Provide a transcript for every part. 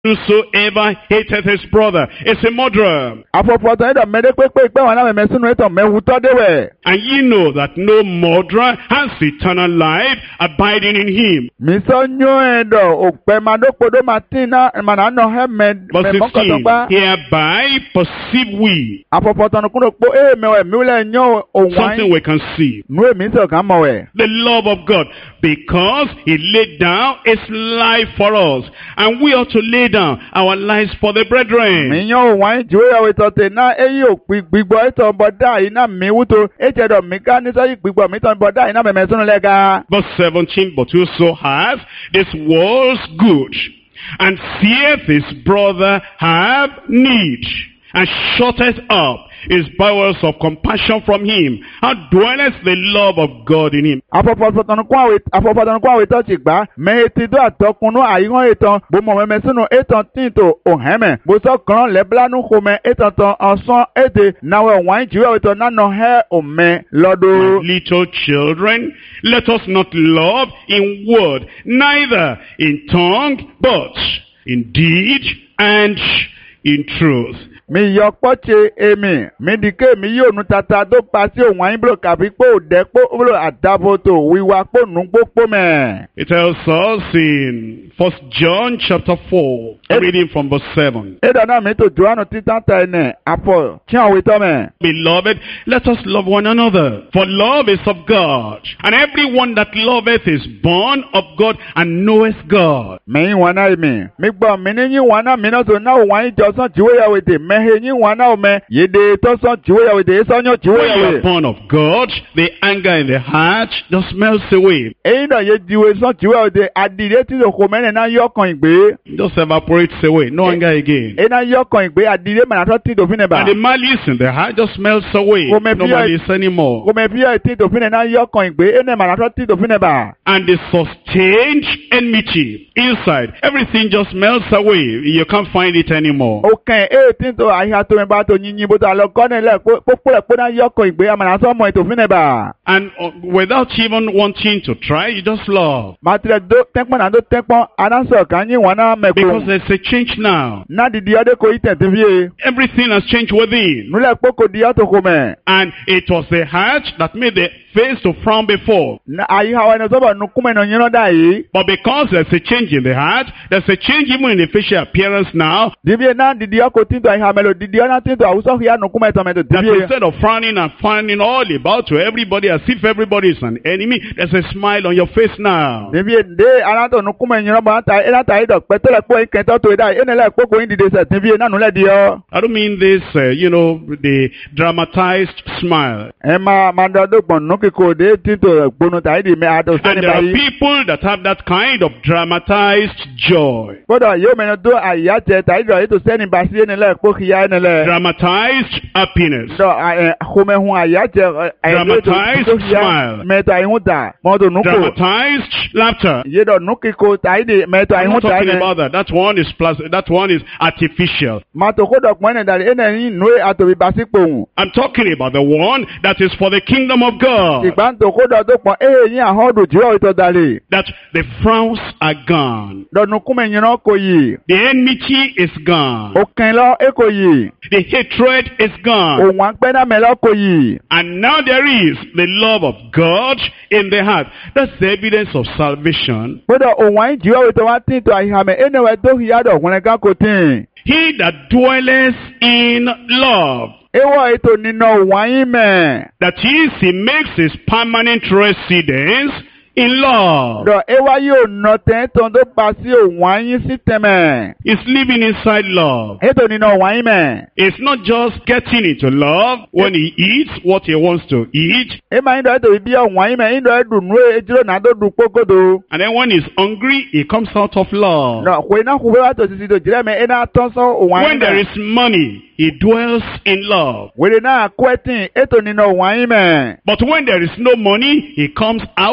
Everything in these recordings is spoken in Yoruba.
Whosoever hateth his brother is a murderer. Afọ̀fọ̀tàn ẹ̀dọ̀ mẹ́rẹ́ pépé ìpẹ́ wọn náà mẹ́sínú ẹ̀tọ̀ mẹ́wùtọ́ déwẹ̀. And ye know that no murderer has eternal life abiding in him. Mi sọ nyó ẹ̀dọ̀ òpẹ́ màdókòdó màtínà mànánà Verse 15. mẹ́mọ́kọ̀tọ̀gbá. Hereby perceive we Afọ̀fọ̀tàn kúndò pé mẹ́wẹ̀ miwulẹ̀ nyó òwáyé. something we can see. Nu èmi sọ̀ kàn mọ̀ wẹ̀. The love of God, because he laid down his life for us, and we ought to lay down our lives for the brethren. Mi yàn òwáyé jùwé yàwó ìtọ̀tẹ̀ náà èyí ò gbígbọ́ ìtọ̀ bọ̀dá yìí náà mi wúto èjẹ̀dọ̀ mi ká nísọ́yì gbígbọ́ mi tọ̀ bọ̀dá yìí náà mẹ̀mẹ́ sínú lẹ́ga. Verse 17, but whoso hath this world's good, and seeth his brother have need, and shutteth up his bowels of compassion from him, how dwelleth the love of God in him? Afọ̀fọ̀tàn kó àwẹ̀ tọ́ ti gbà mẹ́ etí tó àtọkùnú àyíwọ̀n ètàn bó mọ̀ mẹ́mẹ́ sínú ètàn tìǹtò òhẹ́mẹ̀ bó sọ kàn lẹ́bílánú xomẹ́ ètàn tán ọ̀sán èdè náwó wáyé jùlọ ètò nánà hẹ́ òmẹ́ lọ́dọ̀. Little children, let us not love in word, neither in tongue, but in deed and in truth. Mi yọ kpọ́tse emi mi dike mi yóò nu tata tó pa sí òun àyìn bolo kàbí kpó òdẹ kpó bolo àdàbòtò wíwá kpó nugbó kpó mẹ́. It tells us in 1 John chapter 4, reading from verse 7. Édọ̀ náà mi tó Jòhánù títàn ta ẹnẹ̀ àpọ̀ tí àwọn wí tọ́ mẹ́. Beloved, let us love one another, for love is of God, and everyone that loveth is born of God and knoweth God. Mẹ́yìn wọn náà mi gbọ́ mi ní yín wọn náà mi náà tó náà òun àyìn jọ̀sán jìwé yàwó èdè mẹ́hẹ́ yín wọn náà mẹ́ yéde tọ́sán jìwé yàwó èdè sọ́nyọ́ jìwé When you yàwó. are born of God, the anger in the heart just melts away. Èyí náà yé jìwé sọ́n jìwé yàwó èdè àdìrẹ́ tí òkò mẹ́rin náà yọkàn ìgbé. It just evaporates away, no anger again. Èyí náà yọkàn ìgbé àdìrẹ́ mẹ́rin tí dòfin nẹ̀ bá. And the malice in the heart just melts away, Come no here. malice anymore. Kò mẹ́ fíyà tí dòfin náà yọkàn ìgbé ẹnẹ̀ mẹ́rin tí dòfin nẹ̀ bá. And the sustained enmity inside, everything just melts away. You can't find it anymore. Òkè tí tó àyà tó mi bá tó yín bó tó àlọ́ kọ́ni lẹ̀ pópó rẹ̀ pé náà yọkàn ìgbé àmàlà sọ́mọ ìtòfin nẹ̀ bá. And without even wanting to try, you just love. Màtìrẹ̀ tẹ́pọ̀n náà tó tẹ́pọ̀n adánsọ̀ kan yín wọn náà mẹ́kọ̀ọ́. Because there's a change now. Náà dìdí ọdẹ kò yí tẹ̀tí fíye. Everything has changed within. Núlẹ̀ kpókò di ọ̀tò kò mẹ́. And it was the heart that made the face to frown before. Àyíká wa ẹni sọ́bọ̀ nukumẹ̀ náà yín náà dà yìí. But because there's a change in the heart, there's a change even in the facial appearance now. Dìbíye náà dìdí ọkọ̀ tí tó àyíká mẹ́lò dìdí ọ̀nà tí tó àwùsọ̀ kìí nukumẹ̀ tọ̀ mẹ́tò That dìbíye. instead of frowning and frowning all about to everybody as if everybody is an enemy, there's a smile on your face now. Dìbíye dé aláǹtọ̀ nukumẹ̀ yín náà bọ̀ ẹ̀nà tàyí dọ̀ pẹ́tọ́ lẹ̀ pọ̀ ìkẹtọ́ tó dà ẹ̀nà lẹ̀ kpókò yín dìde sẹ̀ dìbíye náà nulẹ̀ di ọ. I don't mean this, the dramatized smile. Ẹ máa dọ́dọ̀ gbọ̀n nù kíkò dé tí tó gbónú tàyí di mẹ́ àdó And sẹ́ni there are báyìí. people that have that kind of dramatized joy. Kódà yóò mẹ́rin tó àyà tẹ tàyí dọ̀ ètò sẹ́ni bá sí ẹni lẹ̀ kpókìyà ẹni lẹ̀. Dramatized happiness. Dọ̀ xɔmɛhun àyà tẹ Dramatized smile. mẹ́tọ̀ àyìnwó ta mọ́tò nukò. Dramatized laughter. Yé dọ̀ nukiko tàyí di mẹ́tọ̀ I'm àyìnwó not ta talking ẹni. about that. That one is artificial. Màtò kó dọ̀ pọ́n ẹni dàrí ẹni yín nù àtòbí basí kpòhùn. I'm talking about the one that is for the kingdom of God. Ìgbà tó kó dọ̀ tó pọ́n yín àhọ́dù jùlọ ìtọ́ dàrí. That the frowns are gone. Dọ̀ nukumẹ̀ yín náà kò yìí. The enmity is gone. Òkè lọ èkó yìí. The hatred is gone. Òun àpẹ́ náà mẹ́lọ́ kò yìí. And now there is the love of God in the heart. That's the evidence of salvation. Kódà òun àyìn jùlọ ìtọ́ wá tí ìtọ́ àyìnbá ẹni wẹ̀ tó yíyá dọ̀ wọ́n ká kò tí. He that dwelleth in love. Ewọ́ ètò nínú òun àyìn mẹ́. That is, he makes his permanent residence in love. Dọ̀ ewa yóò nọ tẹ́tọ̀ tó pa sí òun àyìn sí tẹ̀mẹ̀. He's living inside love. Ètò nínú òun àyìn mẹ́. It's not just getting into love when he eats what he wants to eat. Ẹ máa ń dọ̀ ètò ìbí òun àyìn mẹ́. Ń dọ̀ ẹ̀dùn nù ejúlò náà tó dùn kókòdò. And then when he's hungry, he comes out of love. Dọ̀ kò iná kúbẹ́ wá tó sisi tó jìrẹ́ mẹ́ ẹ̀ náà tọ́ sọ òun àyìn When there mẹ́. is money, he dwells in love. Wèrè náà kú ẹ̀tìn ètò nínú òun àyìn mẹ́. But when there is no money, he comes out of love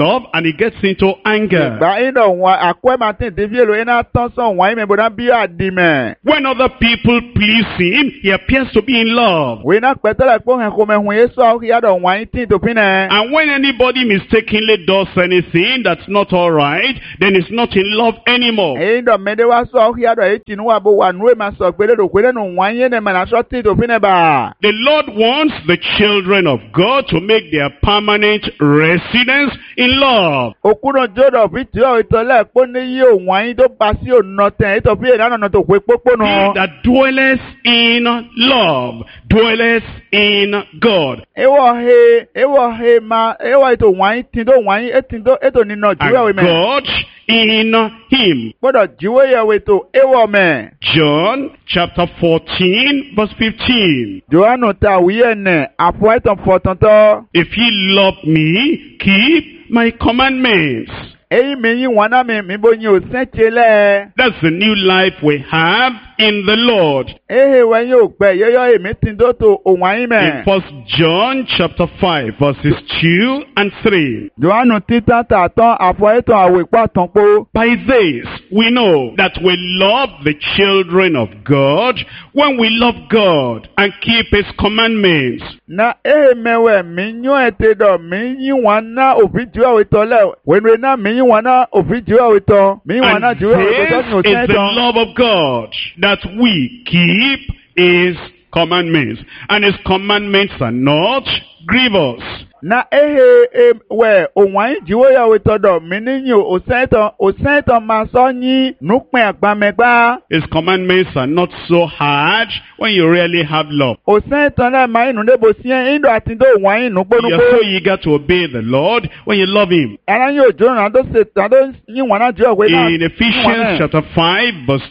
love and he gets into anger. Ba ino wa akwe matin divielo ina tonson wa ime bodan bi adime. When other people please him, he appears to be in love. We na petele po hen ko me hu Yesu a ya do wa tin to pine. And when anybody mistakenly does anything that's not all right, then he's not in love anymore. Ndo mede wa so ya do etinu wa bo wa nu e ma so pele do kwele no wa yen me na so tin to pine ba. The Lord wants the children of God to make their permanent residence in love. Okuno jodo biti o itole po ni yi o wa yin to pa si o no ten to fi na no to pe popo no. He that dwelleth in love dwelleth in God. Ewo he ma ewo ito wa yin tin do wa yin etin do eto ni no jiwe we And me. God in him. Bodo jiwe ye we to ewo me. John chapter 14 verse 15. Johannu ta wiye ne afo eton fotonto. If ye love me, keep my commandments. Eyi mi yin wana mi bo yin o senchele. That's the new life we have in the Lord. When you pay yo meeting do to In 1 John chapter 5 verses 2 and 3. Johannu tita ta ton afo eton awe pa ton po. By this we know that we love the children of God when we love God and keep his commandments. Na mewe mi nyo ete do mi yin wana ofiju awe to le. When we na mi yin wana ofiju awe to. Mi yin wana And ju awe to no this is the ten. love of God, that we keep his commandments. And his commandments are not grievous. Na we onwan jiwo ya we to do mi ni yin o senton ma so yin nupin agbamegba. His commandments are not so hard when you really have love. O senton na ma inu de bo sien indo atindo onwan yin nupo You're nupo. so eager to obey the Lord when you love him. Ara yin ojo na do se ta do yin wana ju we na. In Ephesians chapter 5 verse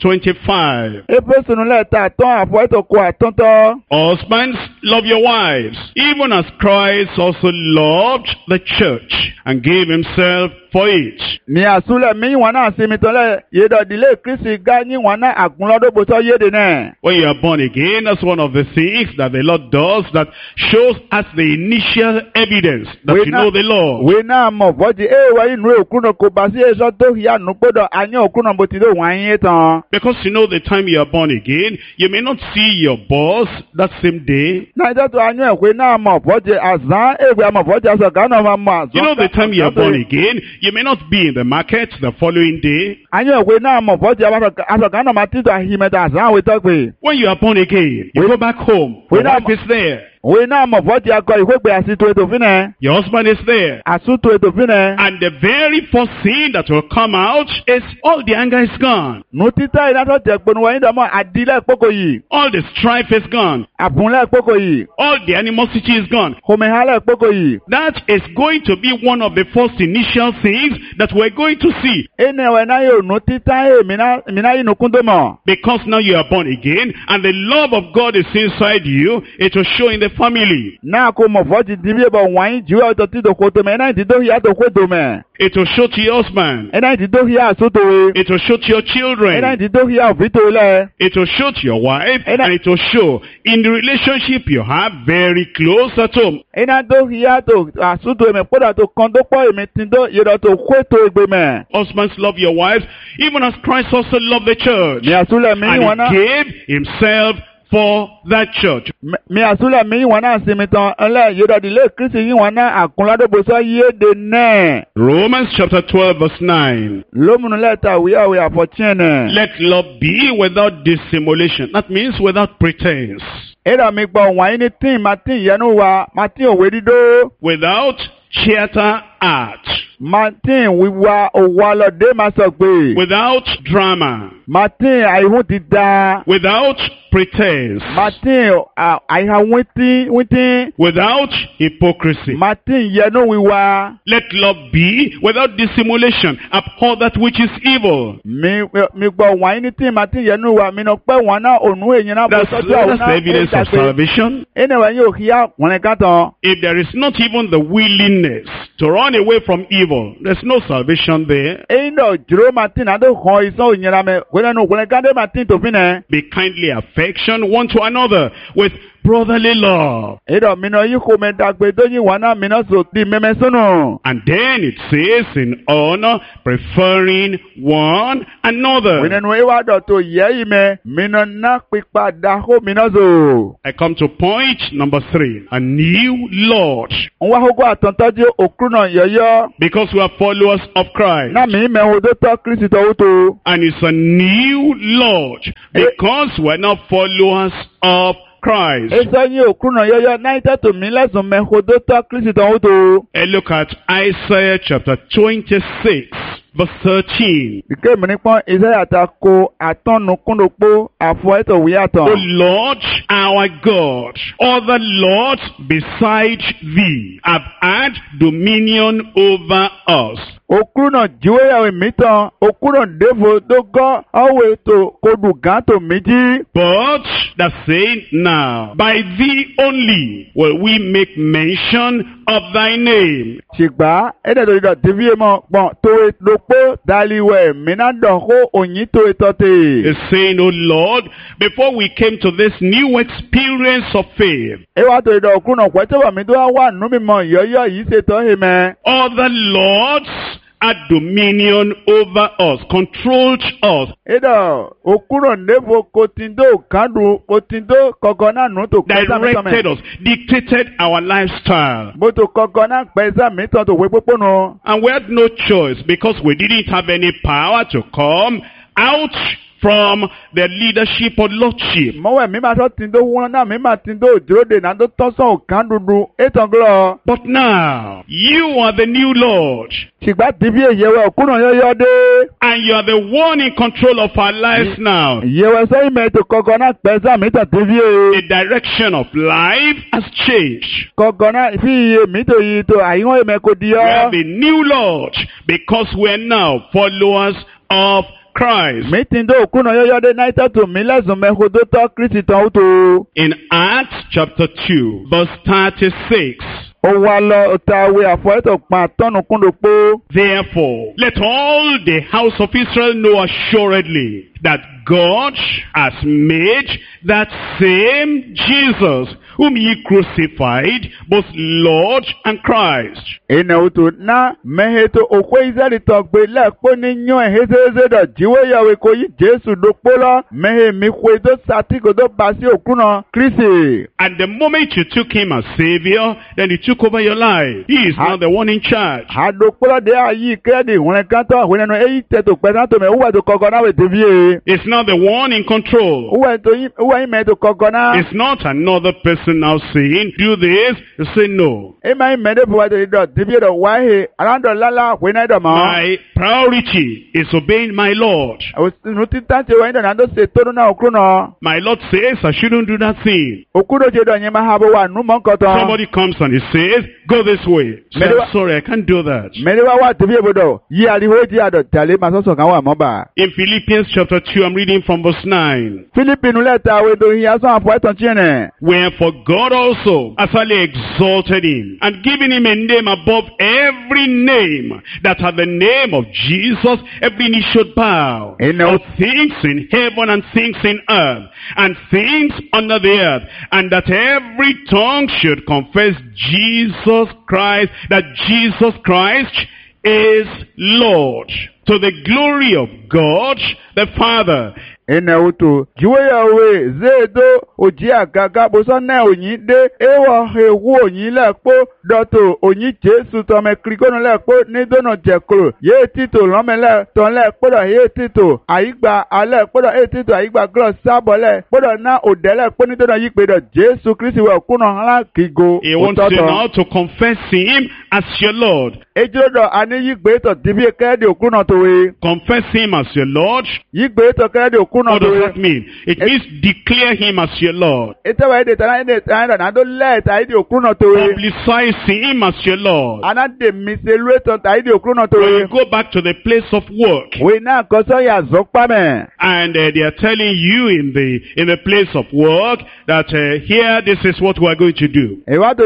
25. Efesu nu leta ton afo eto ko atonto. Husbands, love your wives, even as Christ also loved the church and gave himself for it. Ni asule mi wana asimi tole yedo dile Kristi ga yin wana agunlodo bo so yede ne. When you are born again, that's one of the things that the Lord does that shows us the initial evidence that you know the Lord. We na mo boji wa inu okuno ko basi eso to ya nu podo anyo okuno bo ti do wan yin tan. Because you know the time you are born again, you may not see your boss that same day. Na je to anyo ekwe na mo boji azan egbe mo boji aso ga na ma mo. You know the time you are born again, you may not be in the market the following day. Anyo ekwe na mo boji aso ga na ma ti do ahimeta azan we to pe. When you are born again, you go back home. We Your not- wife is there. We na mo boji akọ ikwegbe asitu eto fine. Your husband is there. Asutu eto fine. And the very first thing that will come out is all the anger is gone. Nu tita ina to je gbonu wa yin do mo adile poko yi. All the strife is gone. Abunle poko yi. All the animosity is gone. Homehale poko yi. That is going to be one of the first initial things that we're going to see. Ene we na yo nu tita mina inu kundo mo. Because now you are born again and the love of God is inside you, it will show in the family. Na ko mo voji dibi bo wan jiwe o to ti do ko to me na ti do ya to ko do me. It will show to your husband. Ena ti do ya asuto we. It will show to your children. Ena ti do ya ofito le. It will show to your wife. And And it will show in the relationship you have very close at home. Ena do ya to asuto me poda to kondo po me ti do ye do to ko to egbe me. Husbands, love your wives, even as Christ also loved the church. Mi asule mi And wana. he gave himself for that church. Mi asule mi wana simi tan ele ye do dile Kristi yin wana akunlado bo so ye de ne. Romans chapter 12 verse 9. Lomunu leta we are for chene. Let love be without dissimulation. That means without pretense. Era mi gbo wan ni tin Martin yenu wa Martin owe dido. Without theater art. Martin wiwa owalode ma sọ pé. Without drama. Martin àìhún ti da. Without pretense. Martin àìhà wíntí. Without hypocrisy. Martin yẹnu wiwa. Let love be without dissimulation. Abhor that which is evil. Mi gbọ́ wọ́n ní tí Martin yẹnu wa mi nọ pé wọ́n náà ònú èyí náà bọ̀ That's sọ́jọ́ àwọn the evidence of salvation. Ẹni wẹ̀ yóò kí á wọ́n ká tán. If there is not even the willingness to run away from evil, there's no salvation there. Èyí náà jùlọ Martin àdó kan ìsàn òyìnbó mi wọ́n ká dé Martin tó fi nẹ. Be kindly affection one to another with brotherly love. Edo mino yi kome dagbe do yi wana mino so di meme sunu. And then it says in honor, preferring one another. Winenu ewa do to ye ime mino na pikpa da ho mino zo. I come to point number 3. A new Lord. Nwa hogo atontoji okruno yoyo. Because we are followers of Christ. Na mi me hodo to Kristo to uto. And it's a new Lord. Because we're not followers of Christ. Esa yi okruno yoyo na ita to mi lesun me hodo to Kristo to uto. And look at Isaiah chapter 26. Verse 13. Ike mi nipon Isaiah ta ko atonu kundopo afo eto wi aton. O Lord, our God, other lords beside thee have had dominion over us. Okruno jiwe yawe mitan, okruno devo dogo awe to kodu ganto miji. But the saying now, by thee only will we make mention of thy name. Shigba, ede do do divie mo bon to dopo daliwe minando ho onyi to etote. Is saying, O Lord, before we came to this new experience of faith, Ewa to do okruno kwete wa mi do wa nu mi mo yoyo yi se to hime. other lords had dominion over us, controlled us. Edo okruno devo kotindo kandu kotindo kokona nu to kweza mi Directed us, dictated our lifestyle. Boto kokona kweza mi to we popono. And we had no choice because we didn't have any power to come out from the leadership or lordship. Mowe mi ma so tindo won na mi ma tindo jode na do tosan okandudu etonglo. But now, you are the new Lord. Shigba divie yewe okuno yoyo de. And you are the one in control of our lives now. Yewe so ime to kokona pesa mi to divie. The direction of life has changed. Kokona fi ye mi to yi to ayiwon ime ko We have dio. a new Lord because we are now followers of Christ. Mi tindo okuno yoyo de na ita to mi lesun me hodo to Kristi ton uto. In Acts chapter 2, verse 36. O wa lo tawe afo eto pa tonu kundopo. Therefore, let all the house of Israel know assuredly that God has made that same Jesus whom ye crucified, both Lord and Christ. Ene uto na meheto okwe Israeli to gbe lepo ni nyo ehezeze do jiwe yawe ko yi Jesu do polo mehe mi kwe do sati go do basi okuno Kristi. And the moment you took him as Savior, then he took over your life. He is now the one in charge. Ha do polo de ayi kredi hune kanto hune no eyi teto pesa to me uwe to kokona we devie. It's now the one in control. Uwe me to kokona. It's not another person now saying, do this. You say no. Ema me de buwa to do devie do wahe arando lala hune do ma. My priority is obeying my Lord. Nuti tante wa ndo na do se tonu na okuno. My Lord says I shouldn't do that thing. Okudo je do nyema habo wa nu mo nkoto. Somebody comes and he says, go this way. Say, I'm sorry, I can't do that. Merewa wa devie bodo yi ariwo ji ado tale masoso kan wa mo ba. In Philippians chapter 2, I'm reading from verse 9. Philippine letter we do hi aso afo eton chiene. Wherefore God also has highly exalted him, and given him a name above every name, that at the name of Jesus every knee should bow, of things in heaven and things in earth, and things under the earth, and that every tongue should confess Jesus Christ, that Jesus Christ is Lord, to the glory of God the Father. Ene uto jiwe yawe zedo oji agaga boso na onyi de ewo hewu onyi lepo doto onyi Jesu to me krikono lepo ni dono jekro ye tito lomele ton le podo ye tito aigba ale podo e tito aigba gloss sabole podo na odele po ni dono yipe do Jesu Kristi we kuno hala kigo. He wants you now to confess him as your Lord. Ejodo ani yigbe to dibi kede okuno to we. Confess him as your Lord. Yigbe to kede okuno. What does that mean? It means declare him as your Lord. Publicize him as your Lord. When you go back to the place of work, and they are telling you in the place of work that here this is what we are going to do.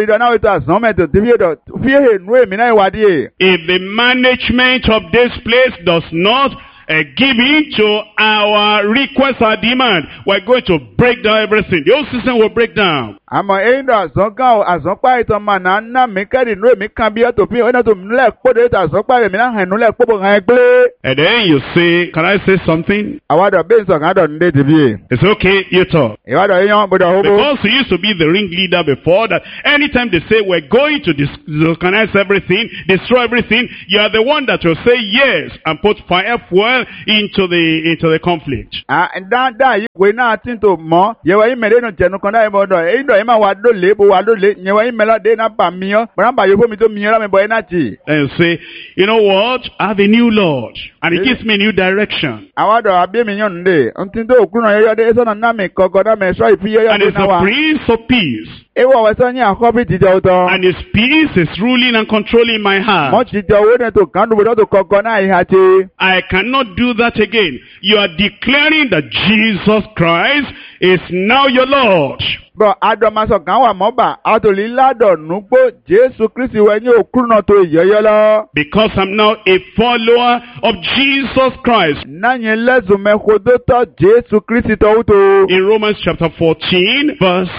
If the management of this place does not give in to our request or demand, we're going to break down everything. The whole system will break down. àmọ́ eyín dọ̀ àzọ́gán àzọ́pá ìtàn mà náà ná mi kẹ́rì nú èmi kan bí ọ̀tò fi ọ̀nà tó mi lẹ̀ kpọ́dọ̀ ètò àzọ́pá èmi náà hàn nú lẹ̀ kpọ́bọ̀ hàn gbé. And then you say, can I say something? àwàdọ̀ bẹ́ẹ̀ sọ̀ kàn dọ̀ ndé tìbí. It's okay, you talk. ìwádọ̀ yíyan gbọdọ̀ hóbó. Because he used to be the ringleader before, that anytime they say we're going to disorganize everything, destroy everything, you are the one that will say yes and put fire fuel into the conflict. dáadáa yìí wé náà tí n tó mọ́ yẹ̀wò yìí mẹ́lẹ́ nù jẹ̀nu kan dáhìí bọ́dọ̀ èyí dọ̀ yìí máa wà lólè bó wà lólè yẹ̀wò yìí mẹ́lẹ́ dé náà bà míyàn bọ̀dọ̀ bà yóò fún mi tó míyàn lámì bọ̀ yìí náà tì. And you say, you know what? I have a new Lord, and He gives me a new direction. àwàdọ̀ àbí mi yàn ndé ntí tó òkú náà yẹ́yọ́ dé sọ́nà náà mi kọ̀ọ̀kan náà mi sọ ìfi yẹ́yọ́ And dé it's náà the wá. Prince of Peace. ewu ọ̀wẹ́ sọ ní àkọ́bí jíjẹ ọ̀tọ̀. And His peace is ruling and controlling my mọ́ heart. jíjẹ owó ní tó kàn dùbò tó kọ̀ọ̀kan náà ìhà ti. I cannot do that again. You are declaring that Jesus Christ is now your Lord. bọ̀ àdọ̀masọ̀ kan wà mọ́bà àtòlí ládọ̀ nùgbò Jésù Kristi wẹ̀ ní òkú náà tó ìyẹ́yẹ́ lọ. Because I'm now a follower of Jesus Christ. náyẹn lẹ́sùn mẹ́kọ̀dọ́ tọ́ Jésù Kristi tọ́wọ́ tó. In Romans chapter 14, verse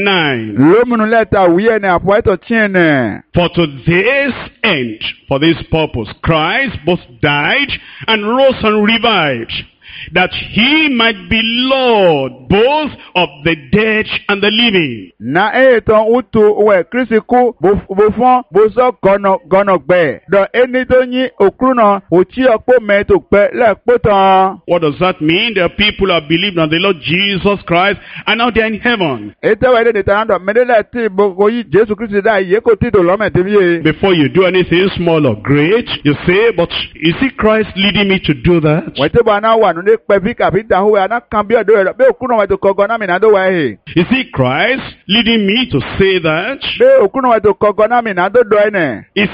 9. lómìnú lẹ́tà wíyẹn ní àpò ẹ̀tọ́ tiẹ̀ nẹ̀. For to this end, for this purpose, Christ both died and rose and revived, that He might be Lord both of the dead and the living. na ètò utu wẹ̀ Kristi kú bó fọ́n bó sọ gọ́nà gbẹ̀. dọ̀ ẹni tó yín òkú náà òtí ọ̀pọ̀ mẹ́tò pẹ́ lẹ́ẹ̀pọ̀ tán. What does that mean? There are people who have believed on the Lord Jesus Christ and now they're in heaven. ètò ìwé èdè tàn dọ̀ mẹ́lẹ́lẹ̀ tí gbogbo yìí Jésù Kristi dá iye kò tí tó lọ́mẹ̀ tí bíyè. Before you do anything small or great, you say, but is it Christ leading me to do that? wọ́n ti bọ̀ àná wà nínú pẹ́ bí kàbí dàhùwẹ̀ àná kan bí ọ̀dọ́ rẹ̀ bí òkú náà wẹ̀ tó kọ̀ọ̀kan náà mìíràn tó wẹ̀ hì. Is it Christ leading me to say that? bí òkú náà wẹ̀ tó kọ̀ọ̀kan náà mìíràn tó dọ̀ ẹ̀ nẹ̀. Is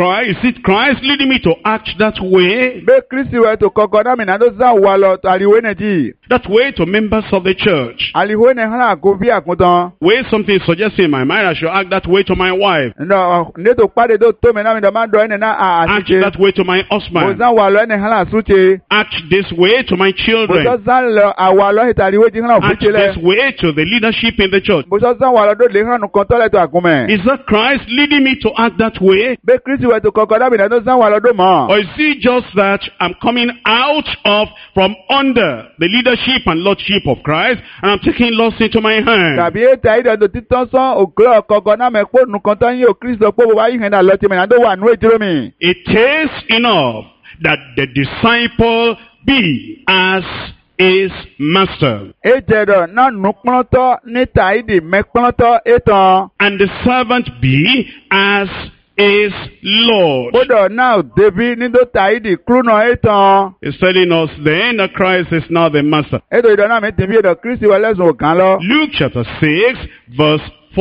it Christ leading me to act that way? bí Kristi wẹ̀ tó kọ̀ọ̀kan náà mìíràn tó sá wà lọ àríwé nẹ̀ jì. That way to members of the church. àríwé nẹ̀ hàn àgó bí àkúntàn. Way something suggesting in my mind I should act that way to my wife. Ndéto pàdé tó tó mi náà mi dọ̀ máa dọ̀ ẹ̀ nẹ̀ náà Act àṣìṣe. that way to my Mo husband. sá wà lọ ẹ̀ nẹ̀ hàn àṣùṣe. Act this way to my Mo children. sọ sá lọ àwà lọ ìtàríwé jí hàn Act òfúrúṣe lẹ̀. this way to the leadership in the church. Mo sọ sá wà lọ dó lè hàn nǹkan tọ́lẹ̀ tó àkúmẹ̀. Is that Christ leading me to act that way? bí Kristi wẹ̀ tó kọ̀ọ̀kan náà mìíràn tó sá wà lọ dó mọ́. Or is it just that I'm coming out from under the leadership and lordship of Christ and I'm taking laws into my hand? tàbí ètò àìdọ̀dọ̀ títọ́ sán òkúrọ̀ kọ̀ọ̀kan náà mẹ́pọ̀ nǹkan tán yín ò Kristi sọ pé bó bá yín hàn náà lọ ti mìíràn tó wà nú èjìrò mi. It is enough that the disciple be as his master, èjẹ̀dọ̀ náà nù pọ́ntọ́ níta ìdì mẹ́pọ́ntọ́ ètàn. and the servant be as his Lord. Gbọ́dọ̀ náà débi nídó tàídì kúrúnà ètàn. He's telling us then that Christ is now the master. Ètò ìdáná mi tìbí èdò Kristi wà lẹ́sùn òkàn lọ. Luke chapter 6, verse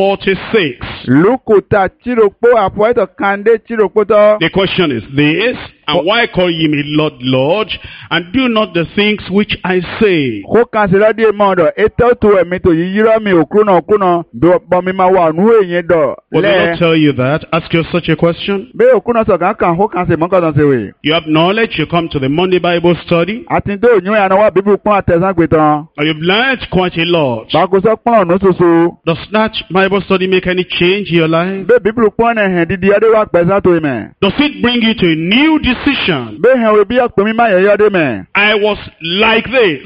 46. Lúkù ta tìròpó àpò ètò kàndé tìròpó tọ́. The question is this, and why call ye me Lord, Lord, and do not the things which I say? Kó kan sí lọ́dí ìmọ̀ ọ̀dọ̀ ètò tó ẹ̀mí tó yí yírọ́ mi òkúnà bọ̀ mi máa wà nú èyí dọ̀. Will they not tell you that? Ask you such a question. Bí òkúnà sọ̀kan kan kó kan sí mọ́kàntàn sí wè. You have knowledge, you come to the Monday Bible study, Àti tó òyìn ìyànà wà bíbí pọ́n àtẹ̀sán pé tán. and you've learned quite a lot. Bàkóso pọ́n ọ̀nù soso. Does that Bible study make any change in your life? Bí bíbí pọ́n ẹ̀hìn dídí ọdẹ wà pẹ̀sán tó ìmẹ̀. Does it bring you to a new decision? Bí ẹ̀hìn òbí ọ̀pẹ̀ mi máa yẹ̀yọ́ dé mẹ̀. I was like this.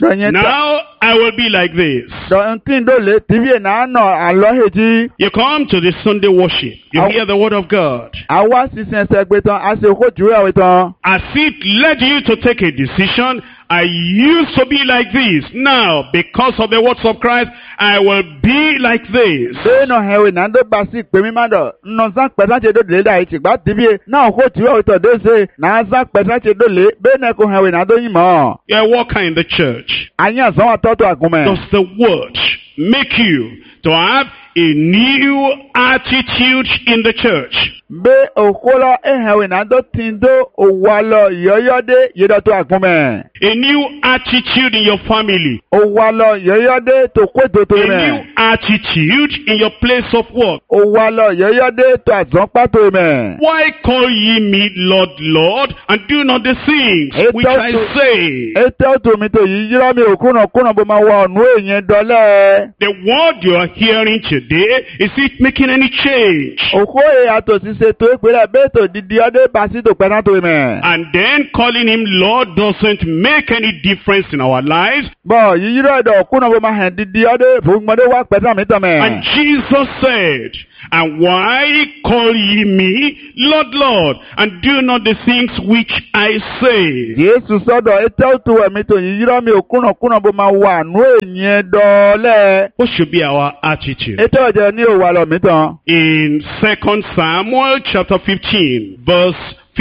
Now I will be like this. Dọ̀ntìndòlè tìbí ẹ̀ náà nọ àlọ́hẹ̀jì. You come to the Sunday worship. You hear the word of God. Àwa sísìn ẹsẹ̀ gbé tán, a sì kó jùwé àwẹ̀ tán. As it led you to take a decision, I used to be like this. Now, because of the words of Christ, I will be like this. Bẹ́ẹ̀nà ẹ̀wẹ̀ náà tó bá sí pé mímá dọ̀. Nà sá pẹ̀sán ṣe dòdò dà ìtìgbà tìbí náà kó jùwé àwẹ̀ tán dé ṣe. Nà sá pẹ̀sán ṣe dòlè. Bẹ́ẹ̀nà kò ẹ̀wẹ̀ náà tó yín mọ́. You're a worker in the church. Àyìn àsán wà tọ́tù àgùnmẹ̀. Does the word make you to have a new attitude in the church? Bẹ́ òkúlọ̀ ẹ̀hẹ̀wẹ̀ náà tó ti ń dó òwàlọ̀ yọ̀yọ́dé yẹ̀dọ̀tọ̀ àgùnmẹ̀. A new attitude in your family. Òwàlọ̀ yọ̀yọ́dé tó kó ètòtò A mẹ̀. new attitude in your place of work. Òwàlọ̀ yọ̀yọ́dé tó àzán pàtó mẹ̀. Why call ye me Lord, Lord, and do not the things which I say? Ètò tó mi tó yí yírọ́ mi òkúnà bó máa wọ ọ̀nù èyàn dọ́lẹ̀. The word you are hearing today today, is it making any change? Oko e ato si se to ìpìlẹ̀ beto didi ode basi to pẹ̀lú to ime. And then calling him Lord doesn't make any difference in our lives. Bo yiyiro edo kuna bo ma hen didi ode fugmode wa pẹ̀lú mi to me. And Jesus said, and why call ye me Lord, Lord, and do not the things which I say? Jésù sọ́dọ̀ ete to emi to yiyiro mi okuna bo ma wa nu eyin dole. What should be our attitude? Ete oje ni o wa lo mi tan. In 2 Samuel chapter 15, verse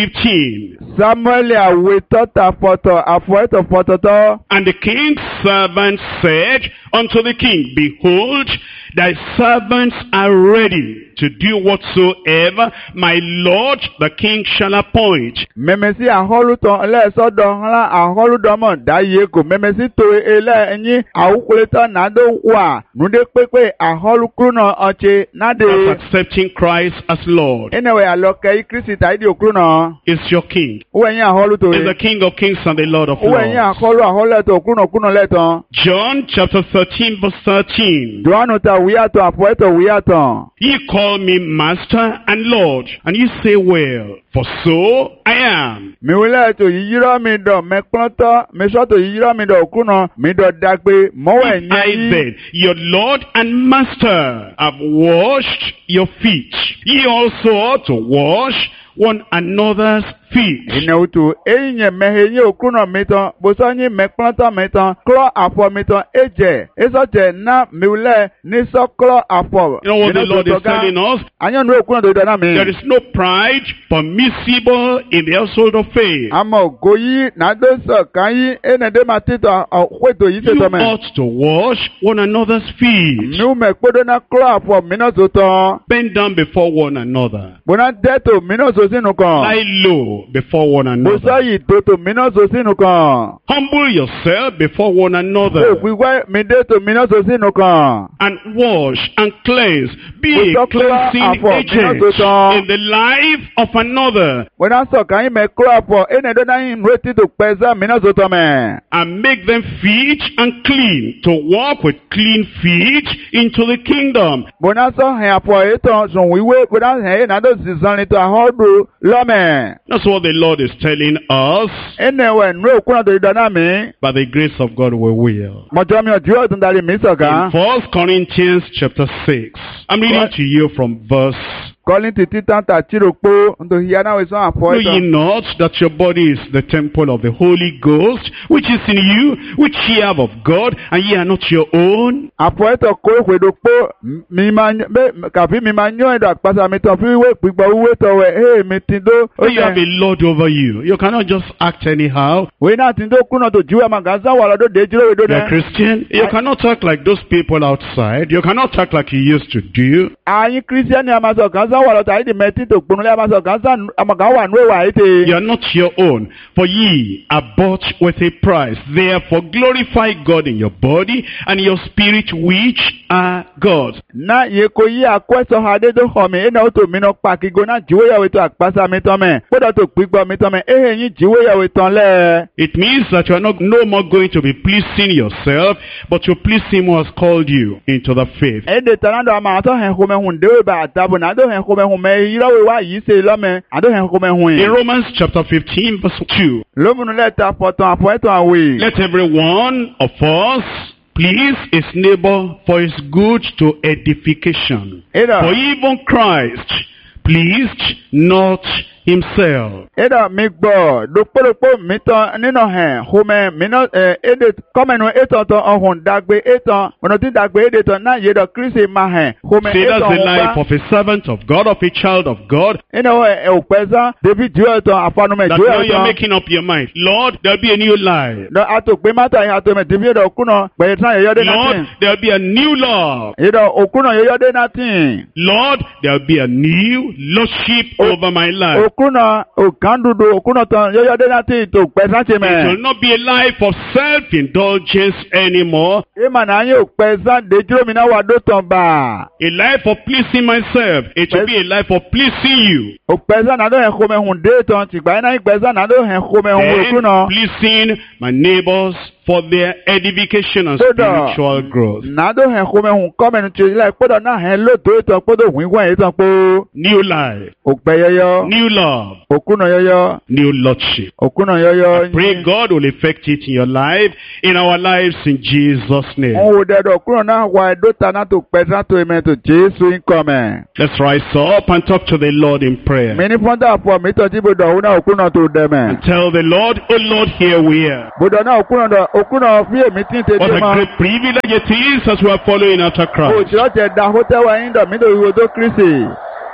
15. Samuel aweto ta foto afoeto foto to. And the king's servant said unto the king, Behold, thy servants are ready to do whatsoever my lord the king shall appoint. Memesi aholuton ele sodo hala aholudomo daye ko memesi to ele enyi awukuleta nado wa nude pepe aholukruno oche nade. That's accepting Christ as Lord. Enewe aloke Kristi taidi okruno Is your king. uwenyi aholuto Is the King of kings and the Lord of uwenyi lords. aholeto okruno kuno leton. John chapter 13 verse 13. Joanu ta wiato afoeto wiato. Ye call me Master and Lord, and ye say, well, for so I am. Mi wile to yiyiro mi do mekploto mi soto yiyiro mi do okruno mi do dagbe mowe If I nyi. then, your Lord and Master, have washed your feet, ye also ought to wash one another's feet. Ine utu enye mehenye okruno miton bosonyi mekploto miton klo afo miton eje esoche na miwile niso klo afo. You know what the Lord is telling us? Anyo nu okruno do dana mi. There is no pride permissible in the household of faith. Amo goyi na do so kanyi ene de matito kweto yi se You to me. ought to wash one another's feet. Nu mekpodo na klo afo mino zoton. Bend down before one another. Bona deto mino zo sinu kan. Lie low before one another. Bosayi toto mino zo sinu kan. Humble yourself before one another. Wiwe mi deto mino zo sinu kan. And wash and cleanse. Be a Bosokola cleansing afọ, agent minototo. in the life of another. Bona so kanyi me klo afo ene do na yin reti to pesa mino zoto me. And make them fit and clean, to walk with clean feet into the kingdom. Bona so hen afo eton son wiwe bona hen na do zizan to ahodu lome. That's what the Lord is telling us. Ene we nu okuna do dana mi. By the grace of God we will. Mojo mi ojo tun dari mi so In kan. 1 Corinthians chapter 6. I'm reading to you from verse. Calling to titan ta chirokpo ndo hiana we so afo Know ye eton. not that your body is the temple of the Holy Ghost, which is in you, which ye have of God, and ye are not your own? Afo eton ko wedokpo mi ma kafi mi ma nyo edo apasa mi ton fi we pigbo we to we mi tindo. When you have a Lord over you, you cannot just act anyhow. We na tindo kuno to juwe magaza wala do dejiro we do You're a ne. Christian. You cannot act like those people outside. You cannot act like you used to do. Ayin Christian ni amaso kanza wala ta idi meti to gbonu le amaso kanza amaga wa nu wa ite. You are not your own, for ye are bought with a price. Therefore glorify God in your body and your spirit, which are God's. Na ye ko yi akweso hade do ho mi ena to mi no pa kigo na jiwe ya we to apasa mi ton me. Podo to pigbo mi ton me yin jiwe ya we ton le. It means that you are not no more going to be pleasing yourself, but to please him who has called you into the faith. Ede tanando ama to hen ko me hun de we ba tabu na do hen ko me hun me yiro we wa yi se lo me ado hen ko me hun. In Romans chapter 15 verse 2, Lomunu le ta poton apo eton awe. let every one of us please his neighbor for his good to edification. Eda For even Christ pleased not himself. Eda mi gbo dopo mi ton nino hen home mi no ede komenu eton ton ohun dagbe eton ono ti dagbe ede ton na ye do Kristi ma hen home See, that's eton the life of a servant of God, of a child of God. eno o pesa David jo eton afanu me That jo now you're eton making up your mind. Lord, there'll be a new life. no ato pe mata ya ato me David do kuno pe tan yo de Lord, natin there'll be a new love. edo okuno yo de natin Lord, there'll be a new lordship over my life. okuno o kandudu okuno ton yo de natin to pe san che It me will not be a life of self-indulgence anymore. e ma na yin o pe san de juro mi na wa do ton ba A life of pleasing myself. It will be a life of pleasing you. o pesa na do hen home hun de ton ti gba na yin pesa na do hen home hun Then okuno pleasing my neighbors for their edification and spiritual growth. Nado hen kome hun kome nu chile podo na hen lo do to podo winwan etan po. New life, Okpe yoyo. new love, Okuno yoyo. new lordship. Okuno yoyo. I pray God will effect it in your life, in our lives, in Jesus' name. Onwo dedo okuno na wa do ta na to pesa to eme to Jesu income. Let's rise up and talk to the Lord in prayer. Many fonda for me to jibo do una okuno to dem. And tell the Lord, oh Lord, here we are. Bodo na okuno fi emi tin te What de a ma. great privilege it is as we are following after O Christ. chiro je da hote wa yin do mi do wo do Kristi.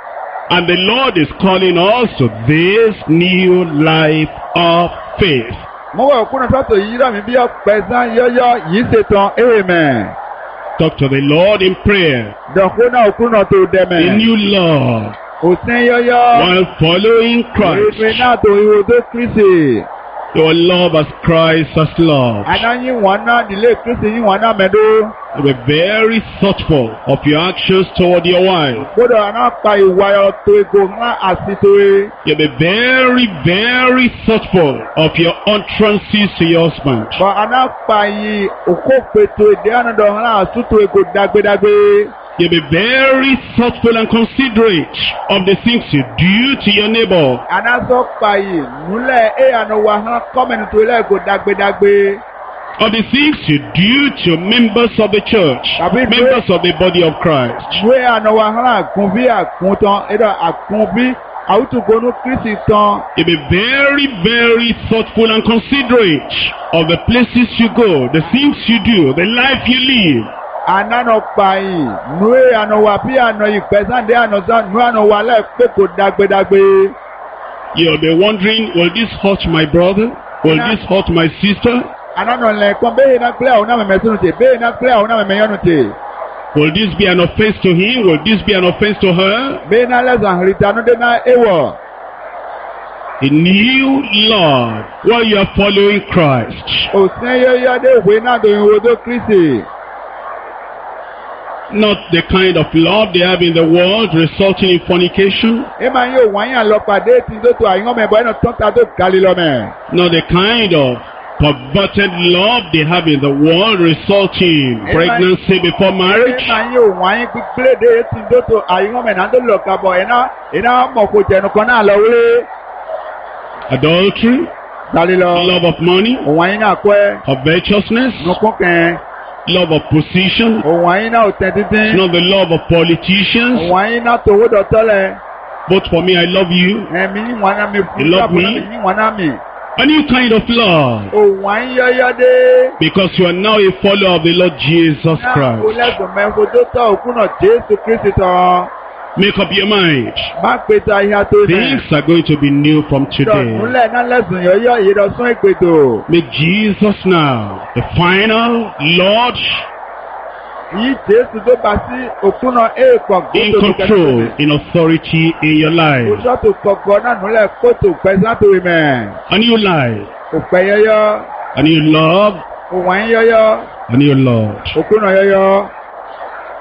And the Lord is calling us to this new life of faith. Mo wa okuno so to yira mi bi o pesan yoyo yi setan. Amen. Talk to the Lord in prayer. Do kuna okuno to dem. A new love Osin yoyo. while following Eme Christ. na to wo do Kristi. Your love as Christ has loved. Ana yin wana dile Kristi yin wana medo. Be very thoughtful of your actions toward your wife. Bodo ana pa ìwà yo to ego ma asitoe. You be very, very thoughtful of your utterances to your husband. Ba ana pa yi okopeto ede ana do na asuto ego dagbe. You be very thoughtful and considerate of the things you do to your neighbor. Ana so pa yi nule e ana wa han comment to le ego dagbe. Of the things you do to members of the church, members of the body of Christ. We ana wa han akunbi akuntan edo akunbi awutugonu Kristi tan. You be very, very thoughtful and considerate of the places you go, the things you do, the life you live. Ana no pa yi nue ana wa bi ana yi pesan de ana san nu ana wa le pe ko dagbe. You'll be wondering, will this hurt my brother? Will this hurt my sister? Anano le kon be na clear ona me mesunu te be na clear ona me yonu te Will this be an offense to him? Will this be an offense to her? be na lesan rita no de na ewo A new Lord while you are following Christ. o sen yo de we na do wo do Kristi Not the kind of love they have in the world resulting in fornication. e ma yo wan yan lo pade ti do to ayan me bo eno ton ta do kali lo me Not the kind of perverted love they have in the world resulting in pregnancy before marriage. e ma yo wan yin ple de ti do to ayan me na do lo ka bo ena mo ko je no kan na lo we Adultery, kali lo love of money, o wan yin na ko covetousness, no kon kan love of position. o wan yin na o ten It's titin not the love of o politicians. wan yin na to wo do tole But for me, I love you. mi ni wan na mi fu You love me? ni wan na mi A new kind of love. o wan yo de Because you are now a follower of the Lord Jesus na o Christ. le me fo do to okuno Jesu Kristi tan Make up your mind. ma pe ta ya to Things are going to be new from today. nule na lesun yo yi do sun ipeto Make Jesus now the final Lord yi Jesu to ba si okuno e ko in control, in authority in your o life. so to koko na nule ko to pesa to me A new life, o pe yo a new love, o wan yo a new Lord. okuno yo